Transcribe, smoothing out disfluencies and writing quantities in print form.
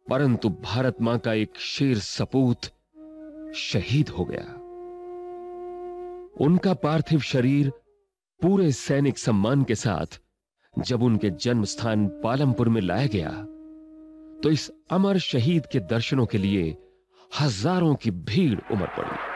परंतु भारत मां का एक शेर सपूत शहीद हो गया। उनका पार्थिव शरीर पूरे सैनिक सम्मान के साथ जब उनके जन्म स्थान पालमपुर में लाया गया तो इस अमर शहीद के दर्शनों के लिए हजारों की भीड़ उमड़ पड़ी।